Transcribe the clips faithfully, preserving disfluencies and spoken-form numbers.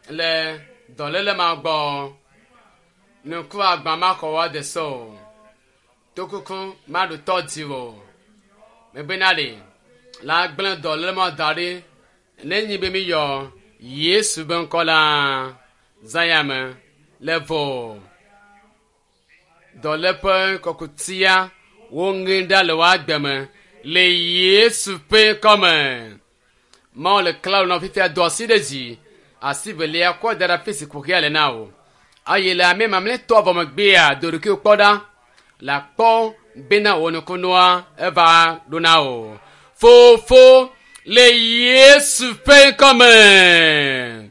le dolele ma gbo nuku agba ma ko wa de so tokuku ma do to diwo me benale la gban dolele ma dare nenyi be mi yo Yesu ben kola zayama levo dolepe kokutia wonginda le wa gbeme le Yesu pe comme ma le cloud no fifia dosi de ji asibe le akwa dara fisi kukia le nawo aye la me mamle to bo magbea do ki poda la po bena wonu kunwa eva do nawo fo fo le Yesu pe comme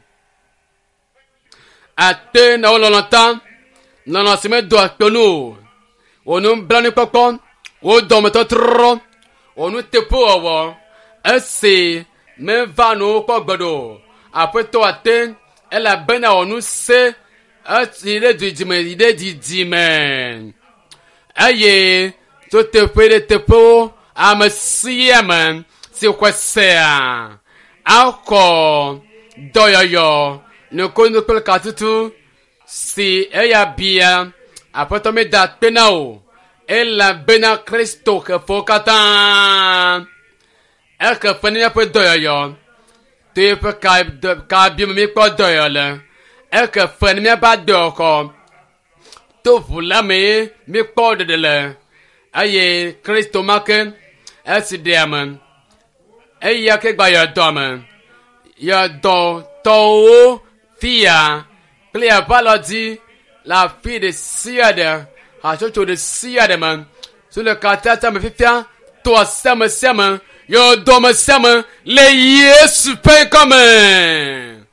ate na lo lontan na na se me do akponu onu blani popon o do me to tro onu tepo owo ese me va no pogbodo apeto ate ela bena onu se ati le dijime ide dijime aye to tepo de tepo amasiaman si kwasea ako doyoyo no kono pel katutu si eya bia apeto me da penao ela bena Cristo que fokata e que fania pe doyoyo te pe ka ka bi mi po doyole e que fania ba doko to vula me mi po de le aye Cristo make esidiaman e ya ke gba yo doman yo do to fia clear baladi la fille de siade a chocho de siade man sur le katata me fifia to asema sema yo do me sema le Yesu pe comme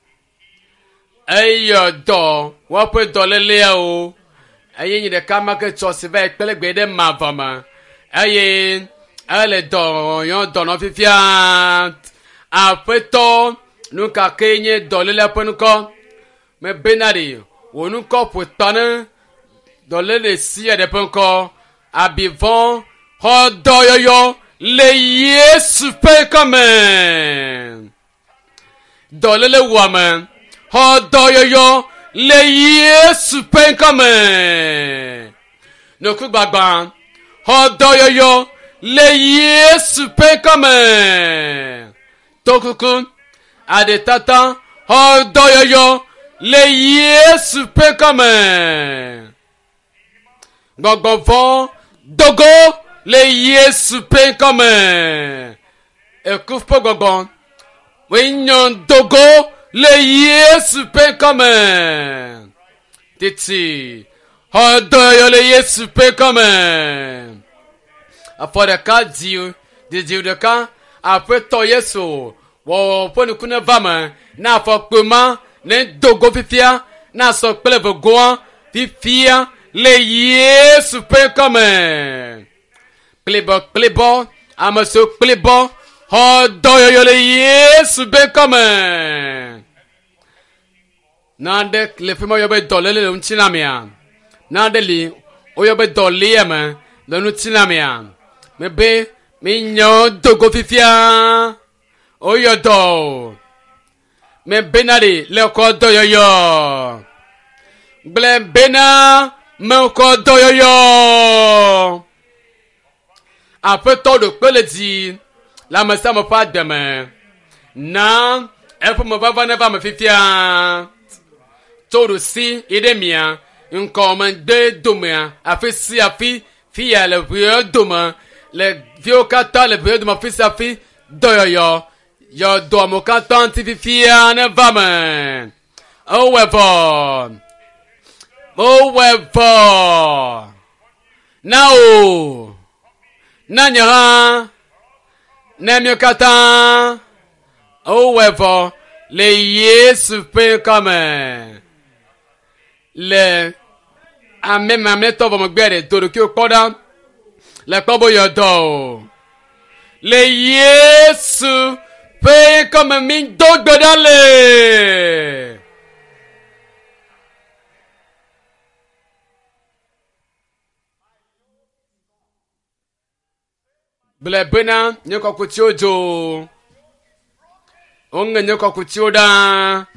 ayo do wa pe do le le o aye ni de kama ke cho se va pele gbe de ma vama aye ale do yo do no fifia a peto nuka kenye do le le penuko me benari wonu ko putana dole le si de penko abivon ho doyoyo le Yesu pe comme dole le woman ho doyoyo le Yesu pe comme no ku gbagban ho doyoyo le Yesu pe comme tokuku ade tata ho doyoyo le Yesu pe comme gbogbo fon dogo le Yesu pe comme ekuf po gbogbo we nyon dogo le Yesu pe comme titi ho doyo le Yesu pe comme afore ka diu de diu de ka après to Yesu wo ponu kuna vama na fo pema ne dogo fifia na so pele vogoan fifia le Yesu pe comme plebo plebo amaso plebo ho doyo le Yesu pe comme nande le fimo yo be dolele le untinamia nande li o yo be dolele le untinamia me be mi nyo dogo fifia o yo do me benari le ko doyo yo ble bena me ko doyoyo apeto de peledi la me sa me pa demain na e po me va va ne va me fifia todo si idemia un commande demain a fait si a fi fi a le vieux demain le vieux kata le vieux de ma fils a fi doyoyo yo do mo kata ti fifia ne va me oh wevo oh wevo now nanya nemyo kata oh wevo le Yesu pe comme le ame mame to bo mo gbere do ki o poda le pobo yo do le Yesu pe comme min do gbedale ble bena nyoko kuchojo onge nyoko kuchoda